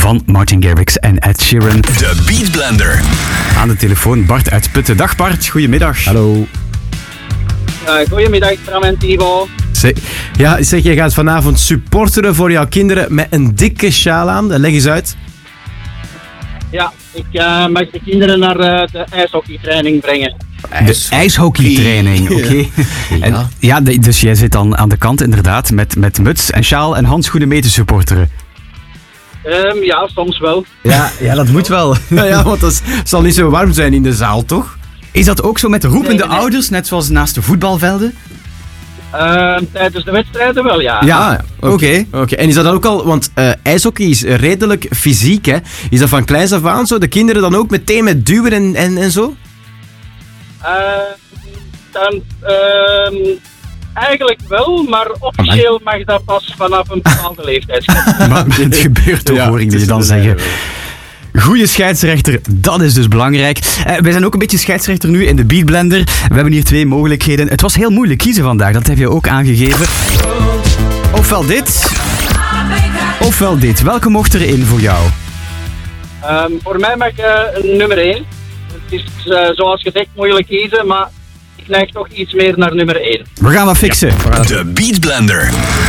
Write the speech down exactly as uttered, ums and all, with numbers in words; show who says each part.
Speaker 1: van Martin Garrix en Ed Sheeran.
Speaker 2: De Beat Blender.
Speaker 1: Aan de telefoon Bart uit Putten. Dag Bart, goedemiddag.
Speaker 3: Hallo.
Speaker 4: Uh, goedemiddag, Bram en Thibaut.
Speaker 3: Zeg, ja, zeg, jij gaat vanavond supporteren voor jouw kinderen met een dikke sjaal aan. Leg eens uit.
Speaker 4: Ja, ik uh, mag de kinderen naar uh, de ijshockeytraining brengen.
Speaker 1: De ijshockeytraining, oké. Okay. Ja. ja, dus jij zit dan aan de kant inderdaad met, met muts en sjaal en handschoenen mee te supporteren.
Speaker 4: Um, ja, soms wel.
Speaker 3: Ja, ja dat moet wel. Ja, ja, want het zal niet zo warm zijn in de zaal, toch?
Speaker 1: Is dat ook zo met roepende
Speaker 4: nee, nee.
Speaker 1: ouders, net zoals naast de voetbalvelden?
Speaker 4: Uh, tijdens de wedstrijden wel, ja.
Speaker 3: Ja, oké. Okay. Okay. En is dat dan ook al, want uh, ijshockey is redelijk fysiek, hè? Is dat van kleins af aan zo? De kinderen dan ook meteen met duwen en, en, en zo?
Speaker 4: Uh, dan, uh, eigenlijk wel, maar officieel mag dat pas vanaf een bepaalde leeftijd.
Speaker 1: Maar het gebeurt toch, ja, hoor ik je dan zeggen. Goeie scheidsrechter, dat is dus belangrijk. Uh, wij zijn ook een beetje scheidsrechter nu in de Beat Blender. We hebben hier twee mogelijkheden. Het was heel moeilijk kiezen vandaag, dat heb je ook aangegeven. Ofwel dit, ofwel dit. Welke mocht erin voor jou?
Speaker 4: Um, voor mij mag uh, nummer één. Het is uh, zoals gezegd moeilijk kiezen, maar ik neig toch iets meer naar nummer één.
Speaker 1: We gaan wat fixen.
Speaker 2: Ja. De Beat Blender.